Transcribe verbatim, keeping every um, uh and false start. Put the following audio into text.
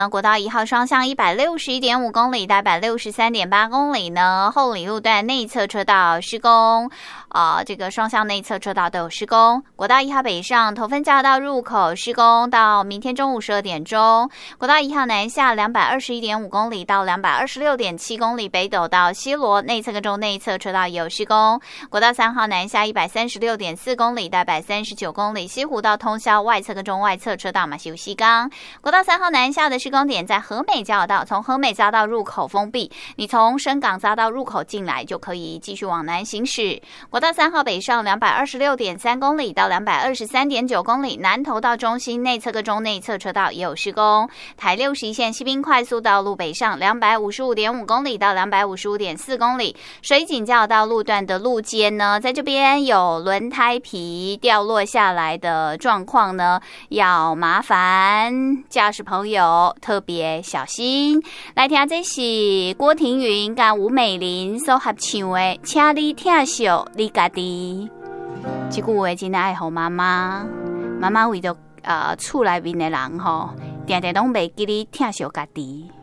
国道一号双向一百六十一点五公里到一百六十三点八公里呢，后里路段内侧车道施工，呃，这个双向内侧车道都有施工。国道一号北上头份交流道入口施工到明天中午十二点钟。国道一号南下两百二十一点五公里到两百二十六点七公里，北斗到西螺内侧跟中内侧车道也有施工。国道三号南下一百三十六点四公里到一百三十九公里，西湖到通霄外侧跟中外侧车道嘛是有施工。国道三号南下的施工点在和美交流道，从和美匝道入口封闭，你从深港匝道入口进来就可以继续往南行驶。国道三号北上两百二十六点三公里到两百二十三点九公里，南投到中心内侧跟中内侧车道也有施工。台六十一线西滨快速道路北上两百五十五点五公里到两百五十五点四公里，水井交流道路段的路肩呢，在这边有轮胎皮掉落下来的状况呢，要麻烦驾驶朋友特别小心。来听这是郭庭云跟吴美玲所合唱的《请你疼惜你家己》。这句话真的爱好妈妈，妈妈为着呃厝内面的人吼，定定拢袂记你疼惜家己。